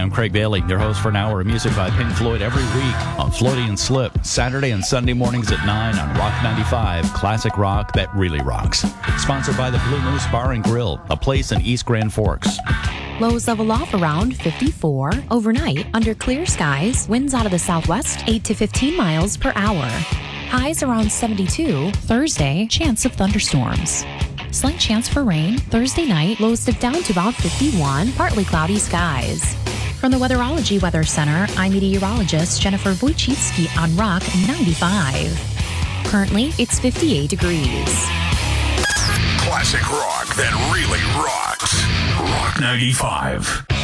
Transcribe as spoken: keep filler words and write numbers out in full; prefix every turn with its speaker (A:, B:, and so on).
A: I'm Craig Bailey, your host for an hour of music by Pink Floyd every week on Floaty and Slip, Saturday and Sunday mornings at nine on Rock ninety-five, classic rock that really rocks. Sponsored by the Blue Moose Bar and Grill, a place in East Grand Forks.
B: Lows level off around fifty-four. Overnight, under clear skies, winds out of the southwest, eight to fifteen miles per hour. Highs around seventy-two. Thursday, chance of thunderstorms. Slight chance for rain. Thursday night, lows dip down to about fifty-one, partly cloudy skies. From the Weatherology Weather Center, I'm meteorologist Jennifer Wojcicki on Rock ninety-five. Currently, it's fifty-eight degrees.
C: Classic rock that really rocks. Rock ninety-five.